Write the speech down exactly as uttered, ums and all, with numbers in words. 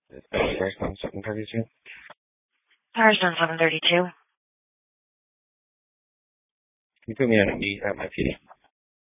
It's Firestone seven thirty-two. Firestone seven thirty-two. Can you put me on a meet at my P D?